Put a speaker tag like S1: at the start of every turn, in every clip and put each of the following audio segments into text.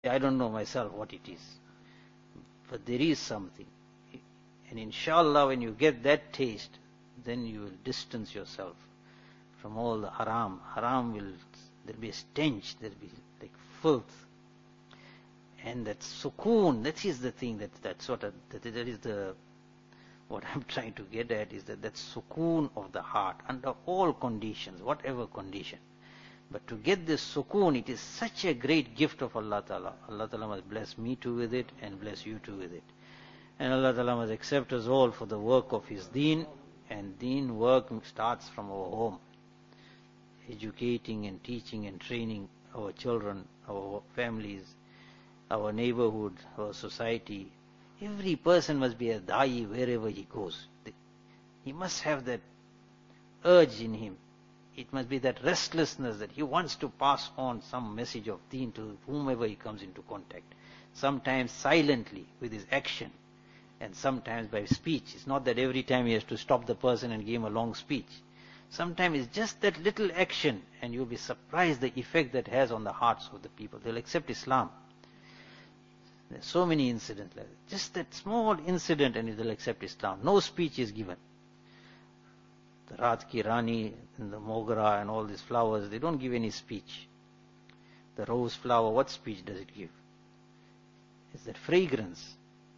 S1: I don't know myself what it is. But there is something. And inshallah, when you get that taste, then you will distance yourself from all the haram. Haram there'll be a stench, there'll be like filth. And that sukoon, that is the thing, that is what I'm trying to get at, is that sukoon of the heart, under all conditions, whatever condition. But to get this sukoon, it is such a great gift of Allah Ta'ala. Allah Ta'ala must bless me too with it, and bless you too with it. And Allah Ta'ala must accept us all for the work of His deen, and deen work starts from our home. Educating and teaching and training our children, our families, our neighborhood, our society. Every person must be a da'i wherever he goes. He must have that urge in him. It must be that restlessness that he wants to pass on some message of deen to whomever he comes into contact. Sometimes silently with his action, and sometimes by speech. It's not that every time he has to stop the person and give him a long speech. Sometimes it's just that little action, and you'll be surprised the effect that has on the hearts of the people. They'll accept Islam. There's so many incidents like that. Just that small incident and they'll accept Islam. No speech is given. The Raat Ki Rani and the Mogra and all these flowers, they don't give any speech. The rose flower, what speech does it give? It's that fragrance.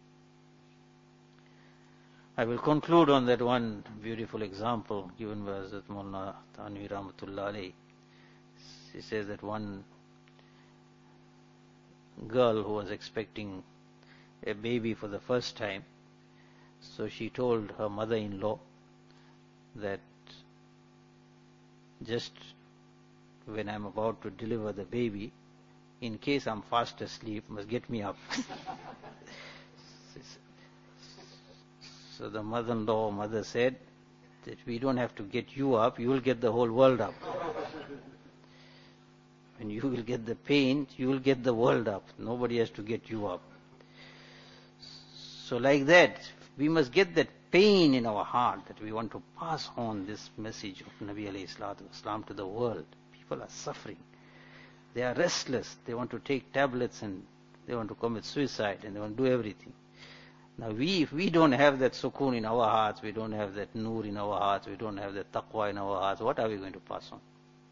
S1: I will conclude on that one beautiful example given by Hazrat Maulana Thanvi Rahmatullah Alayhi. She says that one girl who was expecting a baby for the first time, so she told her mother-in-law that just when I'm about to deliver the baby, in case I'm fast asleep, must get me up. So the mother said that we don't have to get you up, you will get the whole world up. When you will get the pain, you will get the world up. Nobody has to get you up. So like that, we must get that pain in our heart that we want to pass on this message of Nabi alayhi salatu wasalam to the world. People are suffering. They are restless. They want to take tablets and they want to commit suicide and they want to do everything. Now if we don't have that sukoon in our hearts, we don't have that nur in our hearts, we don't have that taqwa in our hearts, what are we going to pass on?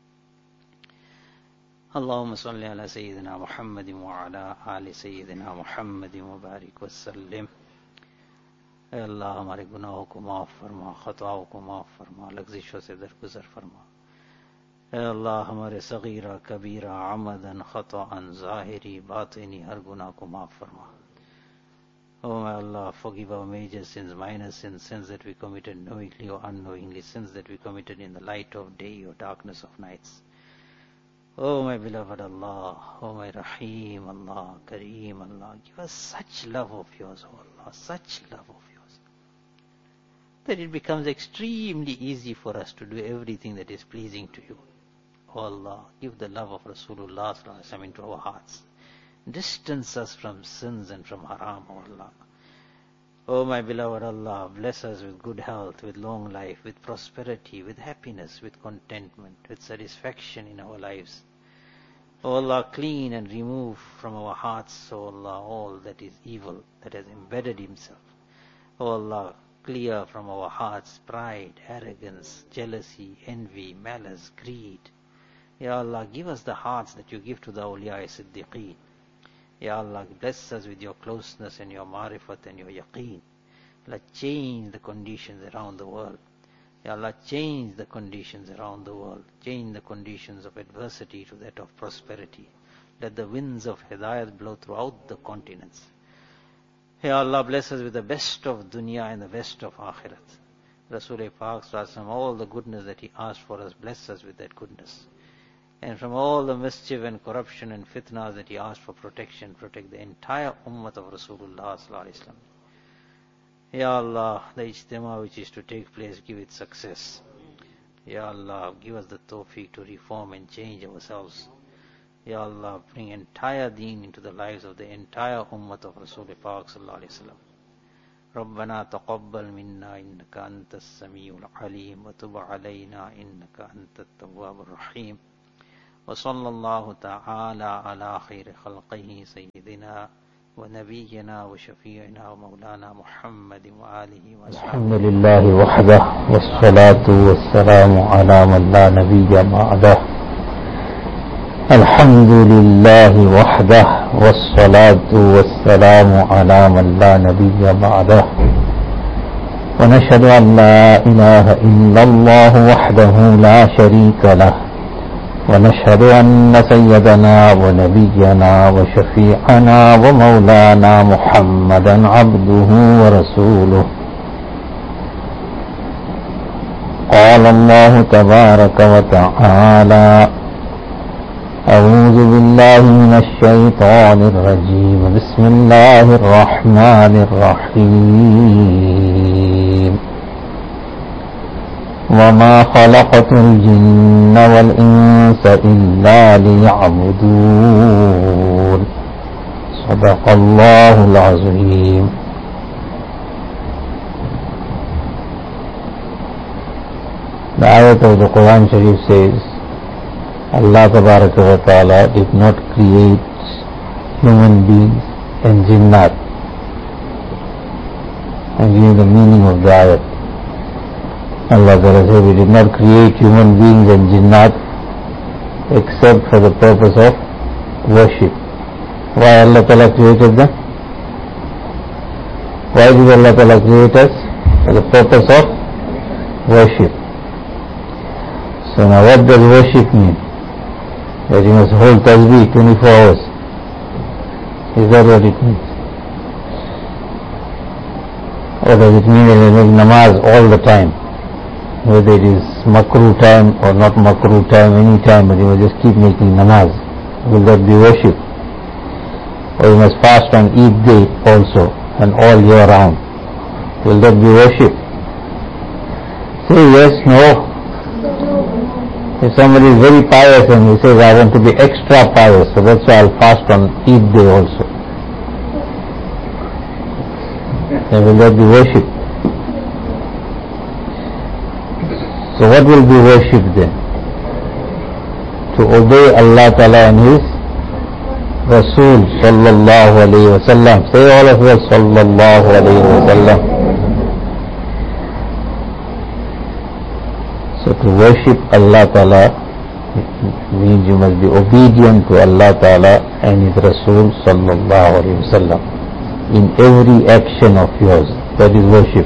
S1: اللهم صل على سيدنا محمد وعلى آل سيدنا محمد وبارك وسلم. اے اللہ ہمارے گناہوں کو معاف فرما، خطاؤں کو معاف فرما، لغزشوں سے درگزر فرما. اے اللہ ہمارے صغیرہ کبیرہ عمدن خطأن ظاہری باطنی ہر گناہ کو معاف فرما. Oh my Allah, forgive our major sins, minor sins, sins that we committed knowingly or unknowingly, sins that we committed in the light of day or darkness of nights. Oh my beloved Allah, oh my Rahim Allah, Kareem Allah, give us such love of yours, oh Allah, such love of yours, that it becomes extremely easy for us to do everything that is pleasing to you. Oh Allah, give the love of Rasulullah sallallahu alaihi wasallam into our hearts. Distance us from sins and from haram, oh Allah. Oh my beloved Allah, bless us with good health, with long life, with prosperity, with happiness, with contentment, with satisfaction in our lives. Oh Allah, clean and remove from our hearts, oh Allah, all that is evil that has embedded himself. Oh Allah, clear from our hearts pride, arrogance, jealousy, envy, malice, greed. Ya Allah, give us the hearts that you give to the awliya siddiqeen. Ya Allah, bless us with your closeness and your marifat and your yaqeen. Allah, change the conditions around the world. Ya Allah, change the conditions around the world. Change the conditions of adversity to that of prosperity. Let the winds of hidayat blow throughout the continents. Ya Allah, bless us with the best of dunya and the best of akhirat. Rasul Pak Sallallahu Alaihi Wasallam, all the goodness that he asked for us, bless us with that goodness. And from all the mischief and corruption and fitna that he asked for protection, protect the entire ummah of Rasulullah sallallahu alaihi wasallam. Ya Allah, the ijtima which is to take place, give it success. Ya Allah, give us the tawfiq to reform and change ourselves. Ya Allah, bring entire deen into the lives of the entire ummah of Rasulullah sallallahu alaihi wasallam. ربنا تقبل منا إنك أنت السميع العليم وتب علينا إنك أنت التواب الرحيم. وصلى الله تعالى على خير خلقه سيدنا ونبينا وشفيعنا ومولانا محمد وآله وصحبه.
S2: الحمد لله وحده والصلاة والسلام على من لا نبي بعده. الحمد لله وحده والصلاة والسلام على من لا نبي بعده. ونشهد أن لا إله إلا الله وحده لا شريك له. ونشهد أن سيدنا ونبينا وشفيعنا ومولانا محمدا عبده ورسوله. قال الله تبارك وتعالى: أعوذ بالله من الشيطان الرجيم. بسم الله الرحمن الرحيم. وما خلقت الجن والإنس إلا ليعبدون. صدق الله العظيم. The ayat of the Quran Sharif says, Allah Tabaraka wa Ta'ala did not create human beings and jinnat. And give you the meaning of the ayat. Allah Ta'ala said, we did not create human beings and jinnat except for the purpose of worship. Why Allah Ta'ala created them? Why did Allah Ta'ala create us? For the purpose of worship. So now what does worship mean? That you must hold tasbih 24 hours. Is that what it means? Or does it mean that you make namaz all the time? Whether it is makruh time or not makruh time, any time, but you must just keep making namaz. Will that be worship? Or you must fast on Eid day also and all year round. Will that be worship? Say yes, no. If somebody is very pious and he says, I want to be extra pious, so that's why I'll fast on Eid day also. Then will that be worship? So what will be worship then? To obey Allah Ta'ala and His Rasul Sallallahu Alaihi Wasallam. Say all of us Sallallahu Alaihi Wasallam. So to worship Allah Ta'ala means you must be obedient to Allah Ta'ala and His Rasul Sallallahu Alaihi Wasallam in every action of yours. That is worship.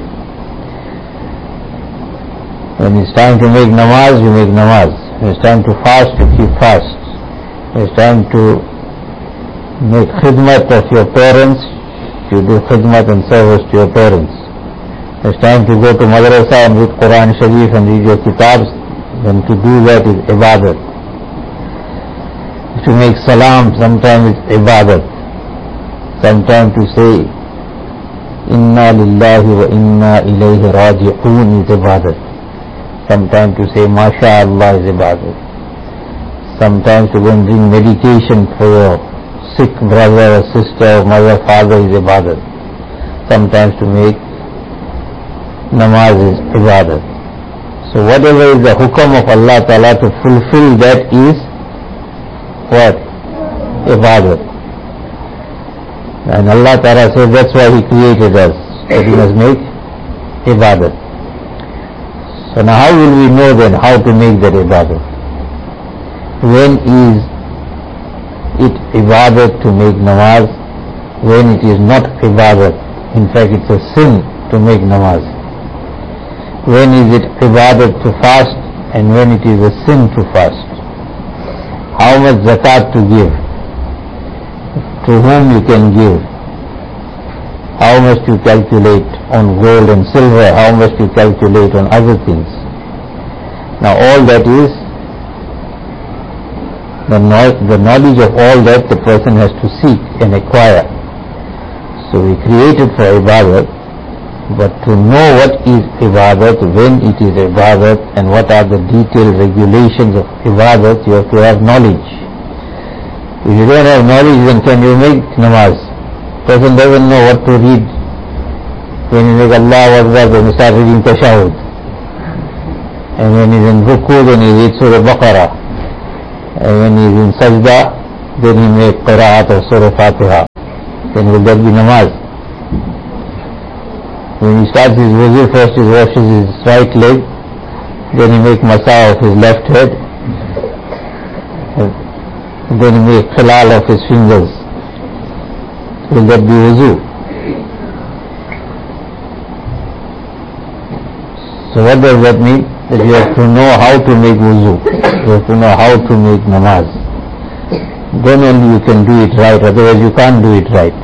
S2: When it's time to make namaz, you make namaz. When it's time to fast, you keep fast. When it's time to make khidmat of your parents, you do khidmat and service to your parents. When it's time to go to madrasa and read Quran Sharif and read your kitabs, then to do that is ibadat. To make salam, sometimes it's ibadat. Sometimes to say, Inna lillahi wa inna ilayhi raji'un is ibadat. Sometimes to say MashaAllah is ibadat. Sometimes to go and bring medication for your sick brother or sister or mother, father is ibadat. Sometimes to make namaz is ibadat. So whatever is the hukam of Allah Ta'ala, to fulfill that is what? Ibadat. And Allah Ta'ala says that's why He created us, that we must make ibadat. So now how will we know then how to make that ibadat? When is it ibadat to make namaz? When it is not ibadat? In fact, it's a sin to make namaz. When is it ibadat to fast? And when it is a sin to fast? How much zakat to give? To whom you can give? How much you calculate on gold and silver? How much you calculate on other things? Now all that is the knowledge of all that the person has to seek and acquire. So we created for ibadat, but to know what is ibadat, when it is ibadat, and what are the detailed regulations of ibadat, you have to have knowledge. If you don't have knowledge, then can you make namaz? Person doesn't know what to read. When you make Allahu Akbar, then you start reading Tashahud. And when he's in Ruku, then he reads Surah Baqarah. And when he is in sajda, then he make qira'at of Surah Fatiha. Then will that be namaz? When he starts his wuzu, first he washes his right leg, then he make masa of his left head, and then he make khilal of his fingers. Will that be wuzu? So what does that mean? That you have to know how to make wuzu. You have to know how to make namaz. Then only you can do it right, otherwise you can't do it right.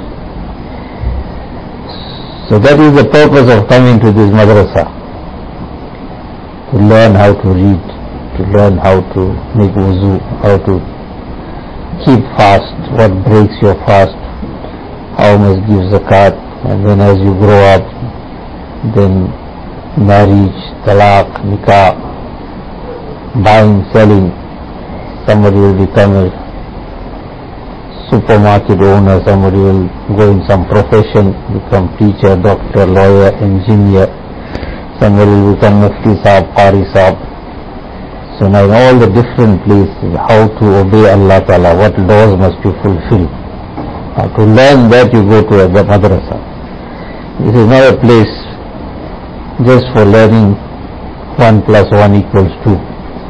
S2: So that is the purpose of coming to this madrasa. To learn how to read, to learn how to make wuzu, how to keep fast, what breaks your fast, how must give zakat, and then as you grow up, then marriage, talaq, nikah, buying, selling. Somebody will become a supermarket owner, somebody will go in some profession, become teacher, doctor, lawyer, engineer, somebody will become mufti sahab, qari sahab. So now in all the different places, how to obey Allah Ta'ala, what laws must you fulfill. Now to learn that you go to the madrasa. This is not a place just for learning 1 + 1 = 2.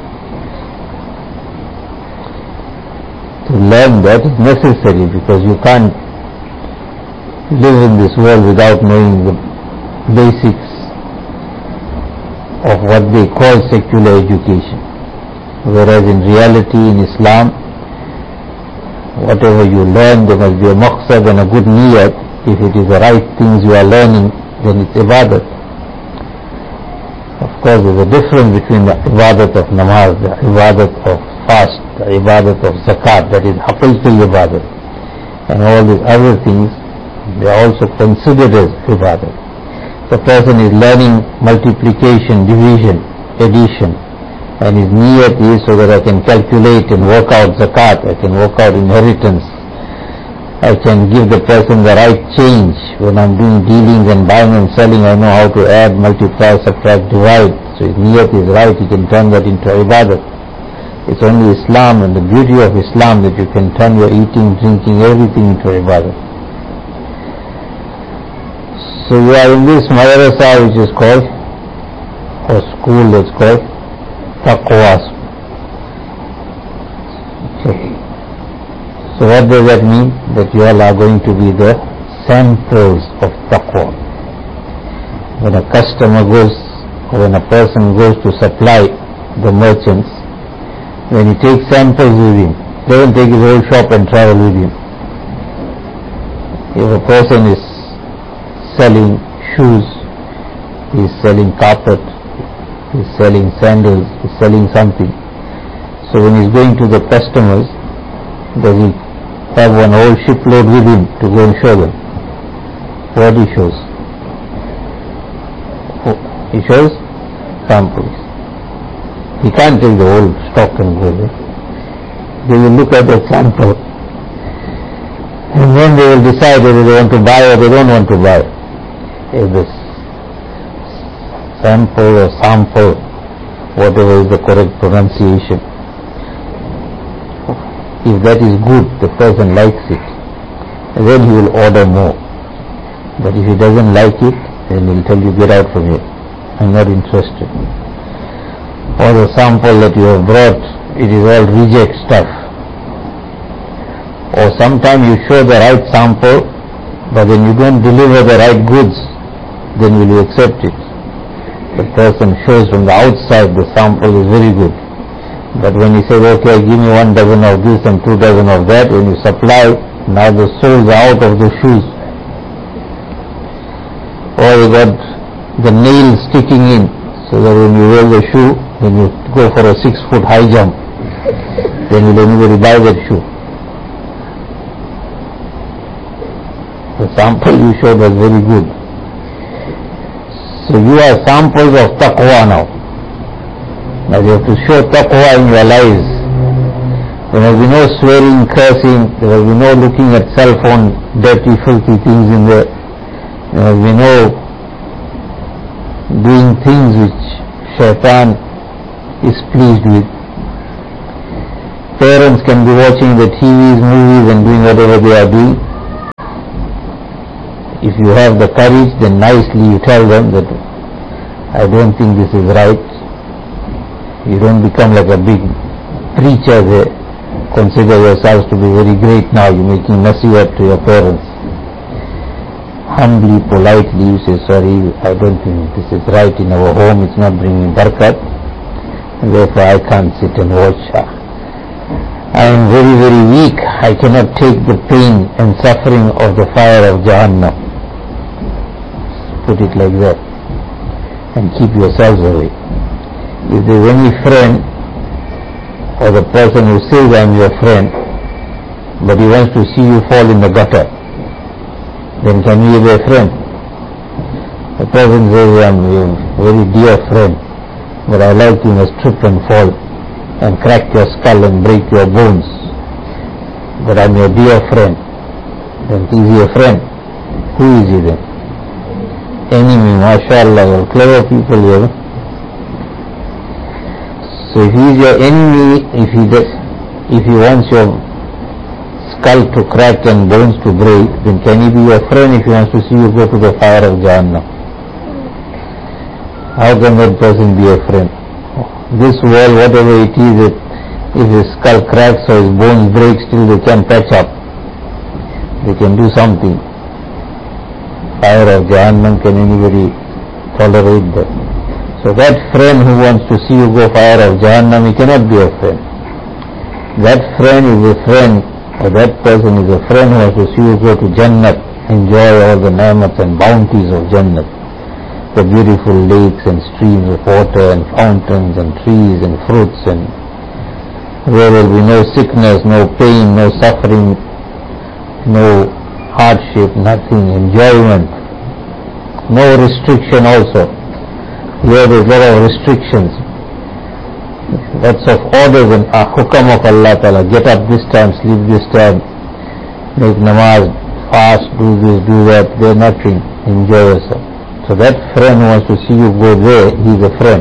S2: To learn that is necessary, because you can't live in this world without knowing the basics of what they call secular education. Whereas in reality, in Islam, whatever you learn, there must be a maqsad and a good niyat. If it is the right things you are learning, then it's ibadat. Of course, there's a difference between the ibadat of namaz, the ibadat of fast, the ibadat of zakat, that is haqiqi ibadat, and all these other things, they are also considered as ibadat. The person is learning multiplication, division, addition, and his niyat is so that I can calculate and work out zakat, I can work out inheritance, I can give the person the right change. When I'm doing dealings and buying and selling, I know how to add, multiply, subtract, divide. So his niyat is right, he can turn that into ibadat. It's only Islam and the beauty of Islam that you can turn your eating, drinking, everything into ibadah. So you are in this madrasa which is called, or school that's called, taqwa. So what does that mean? That you all are going to be the samples of taqwa. When a customer goes, or when a person goes to supply the merchants, when he takes samples with him, they will take his whole shop and travel with him. If a person is selling shoes, he is selling carpet, he is selling sandals, he is selling something. So when he is going to the customers, does he have one whole shipload with him to go and show them? What he shows? He shows samples. He can't take the whole stock and go there. They will look at the sample, and then they will decide whether they want to buy or they don't want to buy. If this sample or sample, whatever is the correct pronunciation, if that is good, the person likes it, then he will order more. But if he doesn't like it, then he will tell you, get out from here, I'm not interested. Or the sample that you have brought, it is all reject stuff. Or sometimes you show the right sample, but then you don't deliver the right goods, then will you accept it? The person shows from the outside the sample is very good. But when he says, okay, give me 1 dozen of this and 2 dozen of that, when you supply, now the soles are out of the shoes. Or you got the nails sticking in, so that when you wear the shoe, when you go for a 6-foot high jump, then will anybody buy that shoe? The sample you showed was very good. So you are samples of taqwa now. Now you have to show taqwa in your lives. There must be no swearing, cursing, there must be no looking at cell phone, dirty, filthy things in there. There must be no doing things which shaitan is pleased with. parents can be watching the TVs, movies and doing whatever they are doing. If you have the courage, then nicely you tell them that I don't think this is right. You don't become like a big preacher there. Consider yourselves to be very great now. You're making nasihat to your parents. Humbly, politely you say, sorry, I don't think this is right in our home. It's not bringing barakat. Therefore I can't sit and watch. I am very, very weak. I cannot take the pain and suffering of the fire of Jahannam. Put it like that. And keep yourselves away. If there is any friend or the person who says I am your friend, but he wants to see you fall in the gutter, then can he be a friend? The person says I am your very dear friend, but I like you must trip and fall and crack your skull and break your bones, but I am your dear friend. Then is he a friend? Who is he then? Enemy, mashallah, clever people here. So if he is your enemy, if he wants your skull to crack and bones to break, then can he be your friend if he wants to see you go to the fire of Jahannam? How can that person be a friend? This world, whatever it is, if his skull cracks or his bones break, still they can patch up. They can do something. Fire of Jahannam, can anybody tolerate that? So that friend who wants to see you go fire of Jahannam, he cannot be a friend. That friend is a friend, or that person is a friend who wants to see you go to Jannat, enjoy all the ni'mats and bounties of Jannat, the beautiful lakes and streams of water and fountains and trees and fruits, and where there will be no sickness, no pain, no suffering, no hardship, nothing, enjoyment, no restriction also. Here there is a lot of restrictions, lots of orders and hukam of Allah Ta'ala. Get up this time, sleep this time, make namaz, fast, do this, do that. There nothing, enjoy yourself. So that friend who wants to see you go there, he is a friend.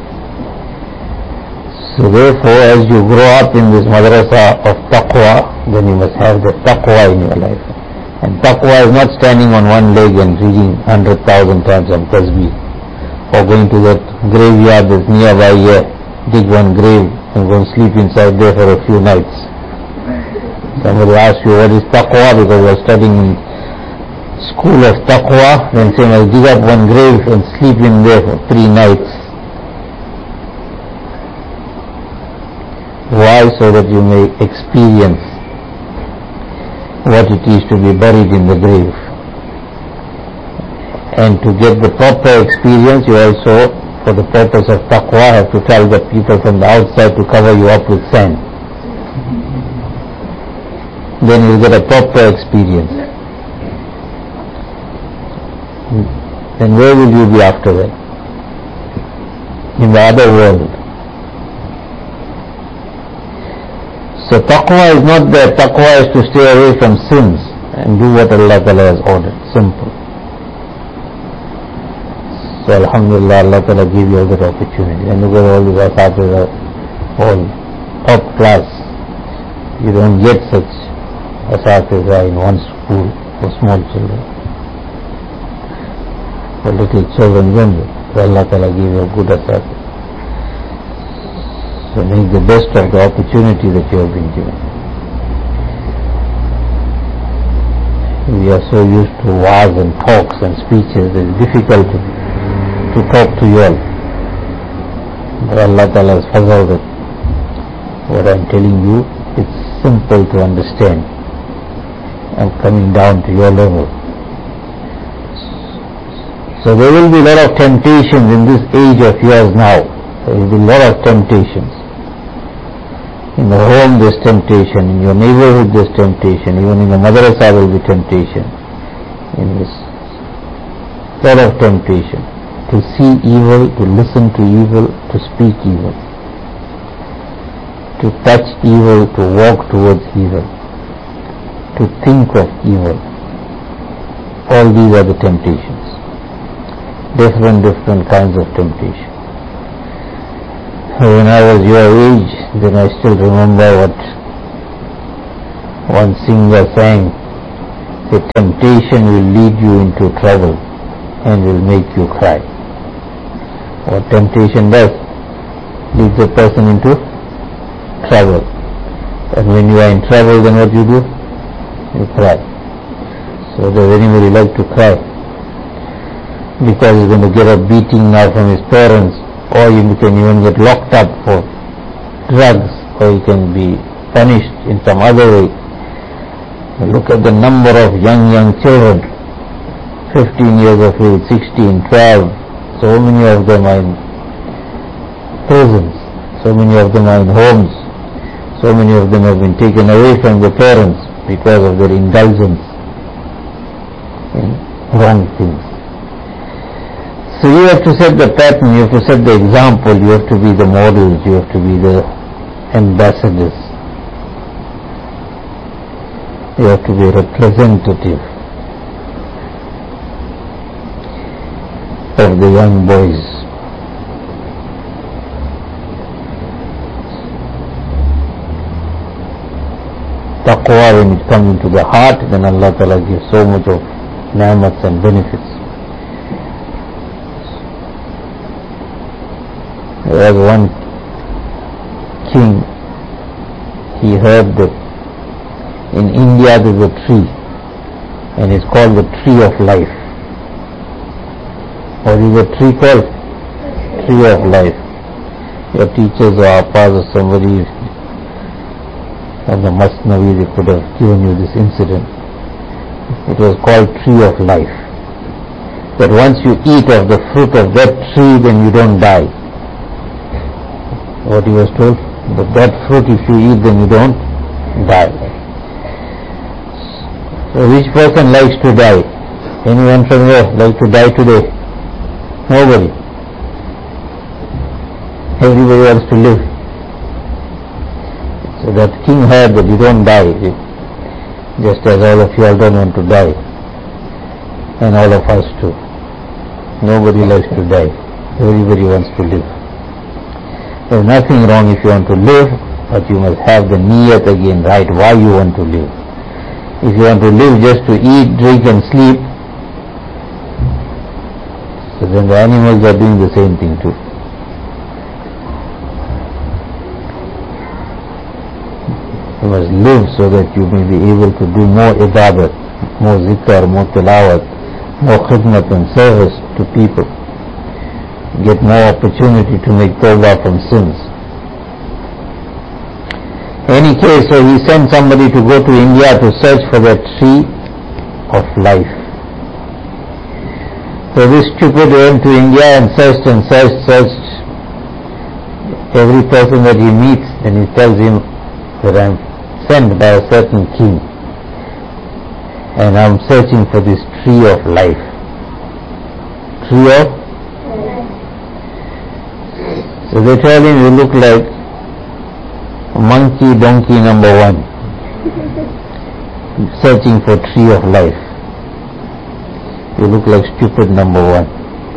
S2: So therefore, as you grow up in this madrasa of taqwa, then you must have the taqwa in your life. And taqwa is not standing on one leg and reading 100,000 times on tasbih, or going to that graveyard that's nearby here, dig one grave and go and sleep inside there for a few nights. Somebody asks you what is taqwa, because you are studying in school of taqwa, then saying I'll dig up one grave and sleep in there for 3 nights. Why? So that you may experience what it is to be buried in the grave. And to get the proper experience, you also, for the purpose of taqwa, have to tell the people from the outside to cover you up with sand. Then you get a proper experience. Then where will you be after that? In the other world. So taqwa is not that. Taqwa is to stay away from sins and do what Allah Ta'ala has ordered. Simple. So alhamdulillah, Allah Ta'ala gave you all that opportunity. And look at all the asatidh are all top class. You don't get such asatidh in one school for small children. For little children only. So Allah Ta'ala gave you a good asatidh. So make the best of the opportunity that you have been given. We are so used to wa'az and talks and speeches, it's difficult to talk to you all. But Allah Ta'ala has fazal that what I am telling you, it's simple to understand and coming down to your level. So there will be a lot of temptations in this age of yours now. There will be a lot of temptations. In the home there's temptation, in your neighborhood there's temptation, even in the madrasa there will be temptation. In this, lot of temptation. To see evil, to listen to evil, to speak evil. To touch evil, to walk towards evil. To think of evil. All these are the temptations. Different kinds of temptation. When I was your age, then I still remember what one singer sang, the temptation will lead you into trouble and will make you cry. What temptation does, leads a person into trouble. And when you are in trouble, then what you do? You cry. So does anybody like to cry? Because he's going to get a beating now from his parents, or you can even get locked up for drugs, or you can be punished in some other way. Look at the number of young children, 15 years of age, 16, 12, so many of them are in prisons, so many of them are in homes, so many of them have been taken away from their parents because of their indulgence in wrong things. So you have to set the pattern, you have to set the example, you have to be the models, you have to be the ambassadors. You have to be representative of the young boys. Taqwa, when it comes into the heart, then Allah Ta'ala gives so much of ni'mats and benefits. There was one king, he heard that in India there is a tree, and it's called the tree of life. What is the tree called? Tree of life. Your teachers or appas or somebody on the Masnavi, they could have given you this incident. It was called tree of life. That once you eat of the fruit of that tree, then you don't die. What he was told? That fruit, if you eat, then you don't die. So which person likes to die? Anyone from here like to die today? Nobody. Everybody wants to live. So that king heard that you don't die, just as all of you all don't want to die, and all of us too. Nobody likes to die. Everybody wants to live. There's nothing wrong if you want to live, but you must have the niyat again right, why you want to live. If you want to live just to eat, drink and sleep, so then the animals are doing the same thing too. You must live so that you may be able to do more ibadat, more zikr, more tilawat, more khidmat and service to people. Get more opportunity to make tawbah from sins. Any case, so he sent somebody to go to India to search for that tree of life. So this stupid went to India and searched. Every person that he meets, and he tells him that I am sent by a certain king, and I am searching for this tree of life. Tree of life. So they tell him, you look like monkey donkey number 1, searching for tree of life. You look like stupid number 1.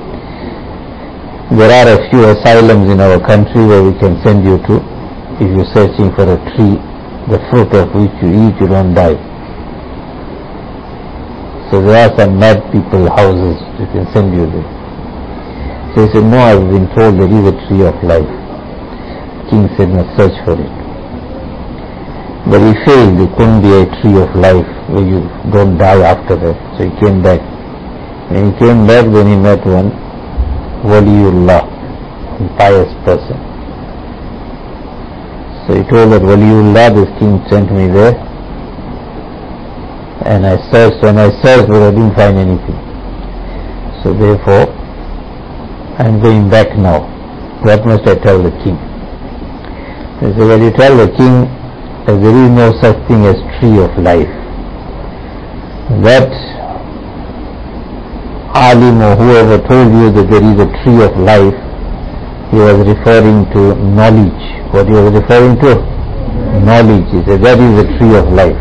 S2: There are a few asylums in our country where we can send you to, if you're searching for a tree, the fruit of which you eat, you don't die. So there are some mad people houses, we can send you there. So he said, no, I've been told there is a tree of life. King said, no, search for it. But he failed, there couldn't be a tree of life where you don't die after that. So he came back. When he came back, then he met one Waliullah, a pious person. So he told that Waliullah, this king sent me there, and I searched, but I didn't find anything. So therefore, I am going back now. What must I tell the king? He said, well, you tell the king that there is no such thing as tree of life. That alim or whoever told you that there is a tree of life, he was referring to knowledge. What he was referring to? Knowledge. He said, that is the tree of life.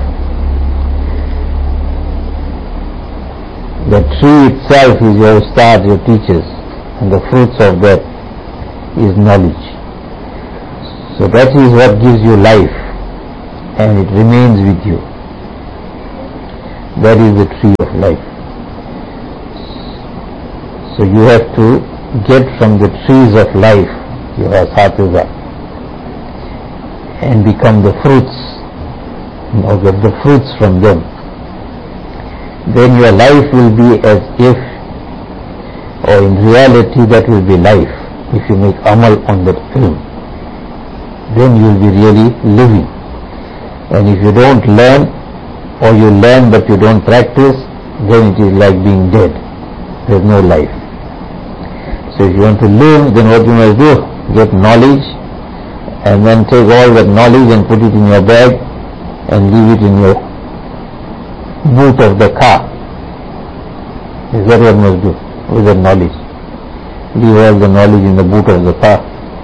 S2: The tree itself is your ustad, your teachers, and the fruits of that is knowledge. So that is what gives you life, and it remains with you. That is the tree of life. So you have to get from the trees of life, your asatiza, and become the fruits, get the fruits from them. Then your life will be as if, or in reality that will be life, if you make amal on that film. Then you will be really living. And if you don't learn, or you learn but you don't practice, then it is like being dead. There is no life. So if you want to live, then what you must do? Get knowledge, and then take all that knowledge and put it in your bag and leave it in your boot of the car. Is that what you must do with that knowledge? Leave all the knowledge in the boot of the car.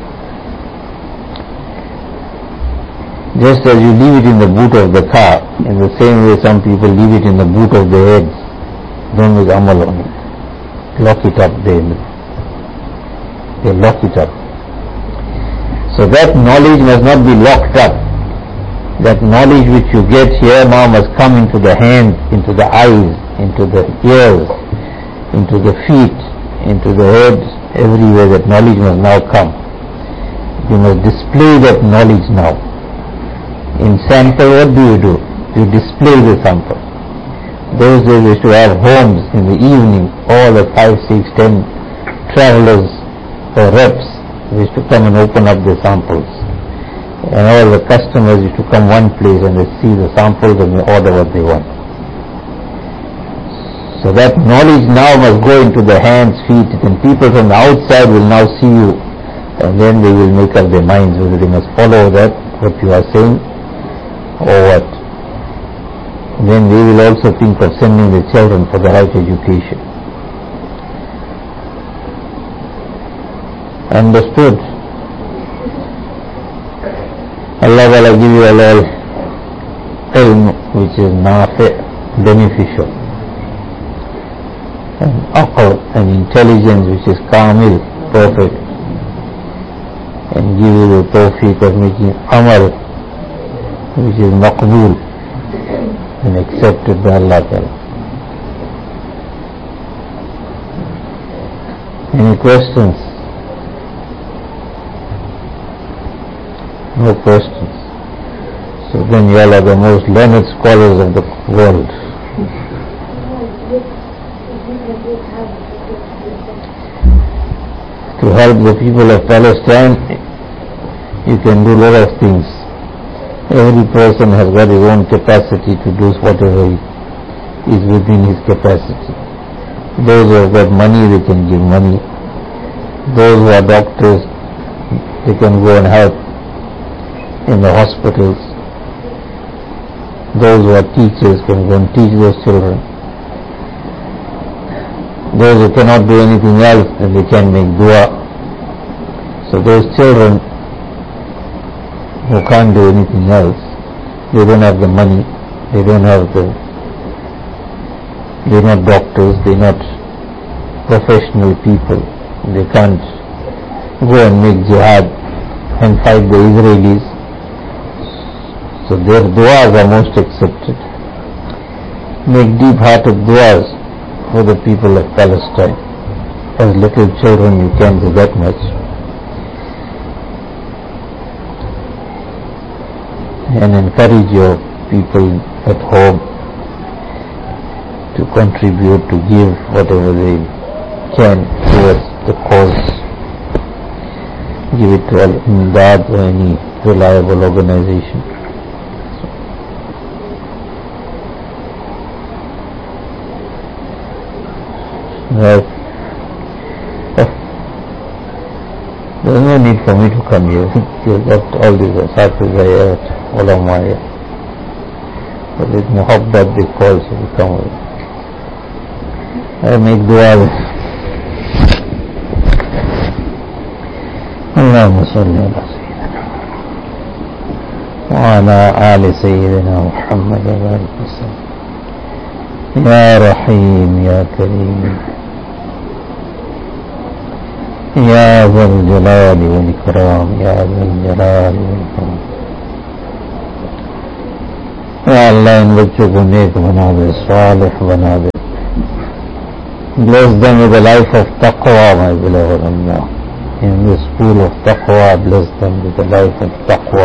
S2: Just as you leave it in the boot of the car, in the same way some people leave it in the boot of their heads. Don't make amal on it. Lock it up there. They lock it up. So that knowledge must not be locked up. That knowledge which you get here now must come into the hands, into the eyes, into the ears, into the feet, into the head, everywhere that knowledge must now come. You must display that knowledge now. In sample, what do? You display the sample. Those days we used to have homes in the evening, all the 5, 6, 10 travelers or reps used to come and open up the samples. And all the customers used to come one place and they see the samples and they order what they want. So that knowledge now must go into the hands, feet, and people from the outside will now see you, and then they will make up their minds whether they must follow that, what you are saying, or what. Then they will also think of sending their children for the right education. Understood? Allah will give you all ilm which is nafi, beneficial, and aql and intelligence which is kamil, perfect, and give you the tawfiq of making amal which is maqbool and accepted by Allah Ta'ala. Any questions? No questions. So then you all are the most learned scholars of the world. To help the people of Palestine, you can do a lot of things. Every person has got his own capacity to do whatever is within his capacity. Those who have got money, they can give money. Those who are doctors, they can go and help in the hospitals. Those who are teachers can go and teach those children. Those who cannot do anything else, then they can make dua. So those children who can't do anything else, they don't have the money, they're not doctors, they're not professional people, they can't go and make jihad and fight the Israelis. So their du'as are most accepted. Make deep-hearted du'as for the people of Palestine. As little children you can do that much. And encourage your people at home to contribute, to give whatever they can towards the cause. Give it to Al-Imdad or any reliable organization. Right. There is no need for me to come here. You've got all these asatizah, ulama here. But with muhabbat they call, so we come over. I make dua. اللهم صل على سيدنا وعلى آل سيدنا محمد وبارك وسلم. يا رحيم يا كريم या ज़ल जलाल वल इकराम, या ज़ल जलाल वल इकराम। या अल्लाह इन बच्चों को नेक बना दे, सालिह बना दे। Bless them with a life of taqwa, my beloved Allah. In the school of taqwa, bless them with a life of taqwa.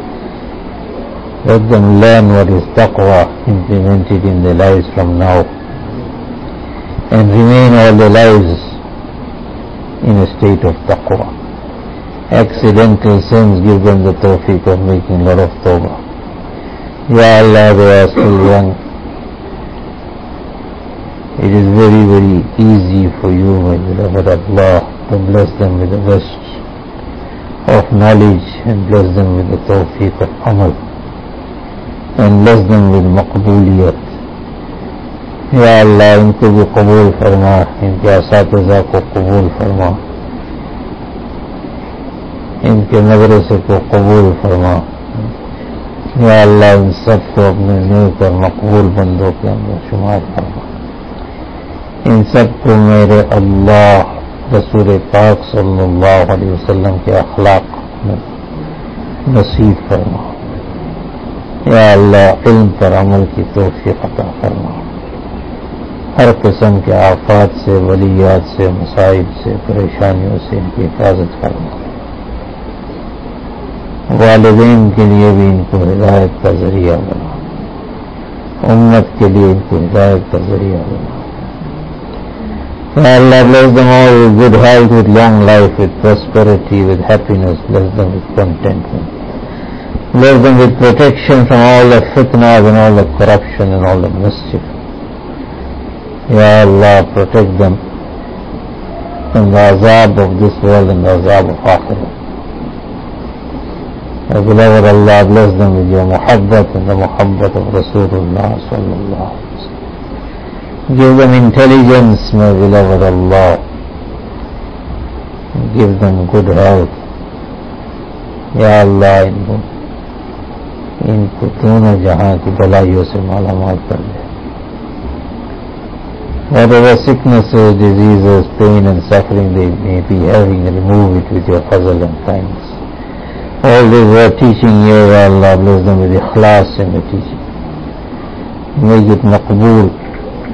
S2: Let them learn what is taqwa, implement it in their lives from now, and remain all their lives in a state of taqwa. Accidental sins, give them the tawfiq of making a lot of tawbah. Ya Allah, they are still young. It is very, very easy for you, my beloved Allah, to bless them with the best of knowledge, and bless them with the tawfiq of amal, and bless them with maqbooliyat. Ya Allah, इनको भी कबूल फरमा, इनके असातिज़ा को कबूल फरमा, इनके मदरसे को कबूल फरमा। या अल्लाह, इन सबको अपने नेक और मकबूल बंदों के अंदर शुमार फरमा। इन सबको मेरे अल्लाह रसूल पाक सल्लल्लाहु अलैहि वसल्लम के अखलाक में नसीब फरमा। या अल्लाह, इल्म पर अमल की तौफीक अता फरमा। हर किस्म के आफात से, वलियात से, मसाइब से, परेशानियों से इनकी हिफाजत फरमा। वालिदैन के लिए भी इनको हिदायत का जरिया बना, उम्मत के लिए इनको हिदायत का जरिया बना। Ya Allah, bless them all with good health, with long life, with prosperity, with happiness. Bless them with contentment. Bless them with protection from all the fitnas and all the corruption and all the mischief. Ya Allah, protect them from the azab of this world and the azab of akhirah. Ya beloved Allah, bless them with your muhabbat and the muhabbat of Rasulullah sallallahu alaihi wasallam. Give them intelligence, my beloved Allah. Give them good health. Ya Allah, इनको दोनों जहां की बलाइयों से मालामाल कर दे। Whatever sicknesses, diseases, pain and suffering they may be having, remove it with your fazl and kindness. All these who are teaching here, Ya Allah, bless them with ikhlas in the teaching. Make it maqbool.